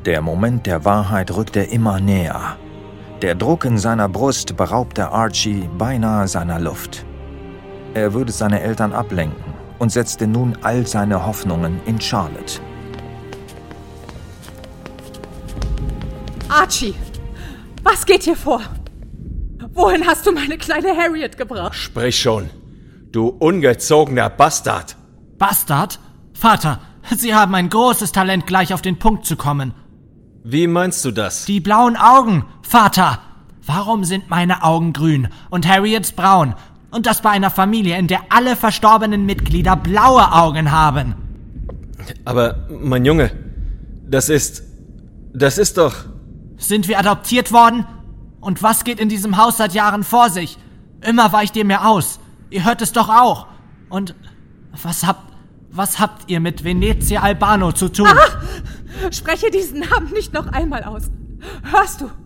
Der Moment der Wahrheit rückte immer näher. Der Druck in seiner Brust beraubte Archie beinahe seiner Luft. Er würde seine Eltern ablenken und setzte nun all seine Hoffnungen in Charlotte. Archie, was geht hier vor? Wohin hast du meine kleine Harriet gebracht? Sprich schon, du ungezogener Bastard! Bastard? Vater, Sie haben ein großes Talent, gleich auf den Punkt zu kommen. Wie meinst du das? Die blauen Augen, Vater! Warum sind meine Augen grün und Harriets braun? Und das bei einer Familie, in der alle verstorbenen Mitglieder blaue Augen haben. Aber, mein Junge, das ist doch... Sind wir adoptiert worden? Und was geht in diesem Haus seit Jahren vor sich? Immer weicht ihr mir aus. Ihr hört es doch auch. Und was habt ihr mit Venezia Albano zu tun? Spreche diesen Namen nicht noch einmal aus. Hörst du?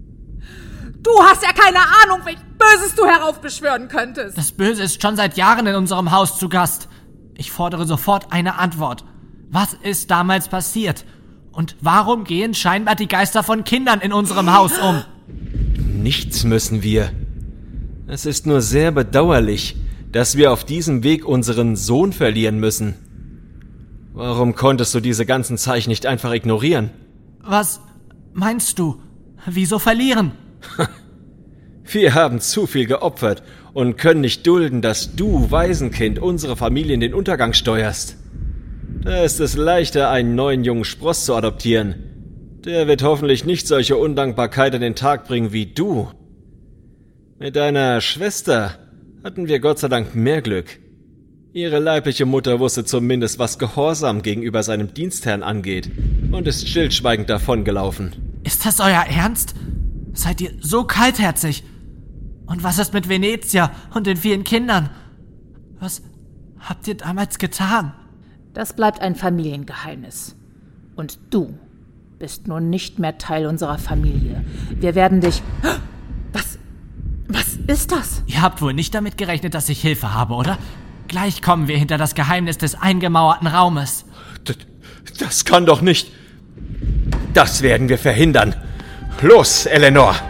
Du hast ja keine Ahnung, welch Böses du heraufbeschwören könntest. Das Böse ist schon seit Jahren in unserem Haus zu Gast. Ich fordere sofort eine Antwort. Was ist damals passiert? Und warum gehen scheinbar die Geister von Kindern in unserem Haus um? Nichts müssen wir. Es ist nur sehr bedauerlich, dass wir auf diesem Weg unseren Sohn verlieren müssen. Warum konntest du diese ganzen Zeichen nicht einfach ignorieren? Was meinst du? Wieso verlieren? Wir haben zu viel geopfert und können nicht dulden, dass du, Waisenkind, unsere Familie in den Untergang steuerst. Da ist es leichter, einen neuen jungen Spross zu adoptieren. Der wird hoffentlich nicht solche Undankbarkeit an den Tag bringen wie du. Mit deiner Schwester hatten wir Gott sei Dank mehr Glück. Ihre leibliche Mutter wusste zumindest, was Gehorsam gegenüber seinem Dienstherrn angeht und ist stillschweigend davongelaufen. Ist das euer Ernst? Seid ihr so kaltherzig? Und was ist mit Venezia und den vielen Kindern? Was habt ihr damals getan? Das bleibt ein Familiengeheimnis. Und du bist nun nicht mehr Teil unserer Familie. Wir werden dich... Was ist das? Ihr habt wohl nicht damit gerechnet, dass ich Hilfe habe, oder? Gleich kommen wir hinter das Geheimnis des eingemauerten Raumes. Das kann doch nicht... Das werden wir verhindern. Los, Eleanor!